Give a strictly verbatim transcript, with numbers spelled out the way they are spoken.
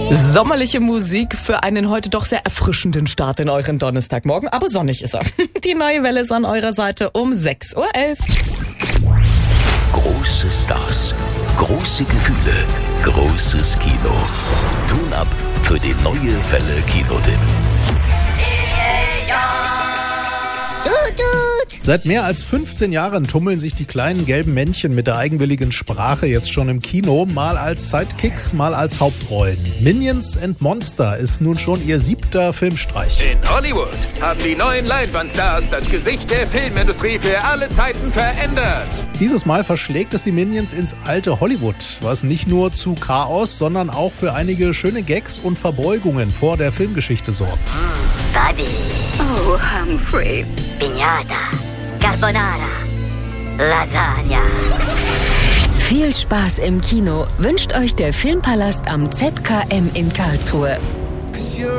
Sommerliche Musik für einen heute doch sehr erfrischenden Start in euren Donnerstagmorgen, aber sonnig ist er. Die neue Welle ist an eurer Seite um sechs Uhr elf. Große Stars, große Gefühle, großes Kino. Tun ab für die neue Welle Kinotipp. Seit mehr als fünfzehn Jahren tummeln sich die kleinen gelben Männchen mit der eigenwilligen Sprache jetzt schon im Kino, mal als Sidekicks, mal als Hauptrollen. Minions and Monster ist nun schon ihr siebter Filmstreich. In Hollywood haben die neuen Leinwandstars das Gesicht der Filmindustrie für alle Zeiten verändert. Dieses Mal verschlägt es die Minions ins alte Hollywood, was nicht nur zu Chaos, sondern auch für einige schöne Gags und Verbeugungen vor der Filmgeschichte sorgt. Buddy. Oh, Humphrey. Piñata. Carbonara. Lasagna. Viel Spaß im Kino wünscht euch der Filmpalast am Z K M in Karlsruhe.